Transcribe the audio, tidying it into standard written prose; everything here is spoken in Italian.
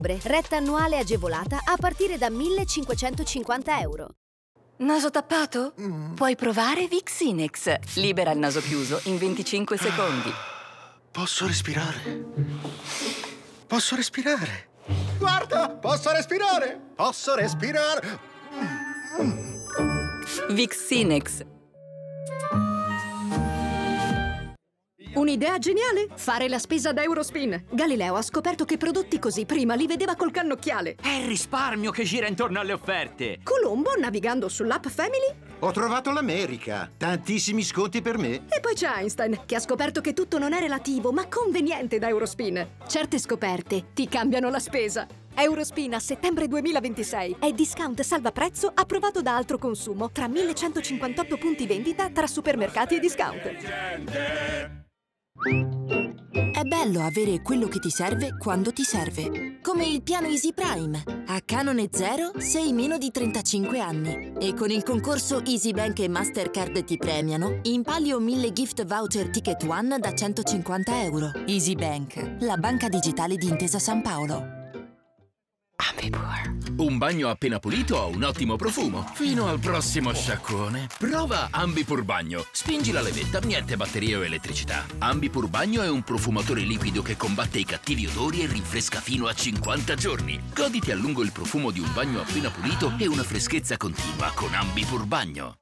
Retta annuale agevolata a partire da 1.550 euro. Naso tappato? Puoi provare Vixinex. Libera il naso chiuso in 25 secondi. Posso respirare. Posso respirare. Guarda, posso respirare. Posso respirare. Vixinex. Un'idea geniale? Fare la spesa da Eurospin. Galileo ha scoperto che prodotti così prima li vedeva col cannocchiale. È il risparmio che gira intorno alle offerte. Colombo, navigando sull'app Family. Ho trovato l'America. Tantissimi sconti per me. E poi c'è Einstein, che ha scoperto che tutto non è relativo, ma conveniente da Eurospin. Certe scoperte ti cambiano la spesa. Eurospin a settembre 2026. È discount salva prezzo approvato da altro consumo tra 1158 punti vendita tra supermercati e discount. È bello avere quello che ti serve quando ti serve. Come il piano Easy Prime. A canone zero sei meno di 35 anni. E con il concorso Easy Bank e Mastercard ti premiano in palio 1000 gift voucher Ticket One da 150 euro. Easy Bank, la banca digitale di Intesa San Paolo. Ambipur. Un bagno appena pulito ha un ottimo profumo. Fino al prossimo sciacquone. Prova Ambipur Bagno. Spingi la levetta, niente batterie o elettricità. Ambipur Bagno è un profumatore liquido che combatte i cattivi odori e rinfresca fino a 50 giorni. Goditi a lungo il profumo di un bagno appena pulito e una freschezza continua con Ambipur Bagno.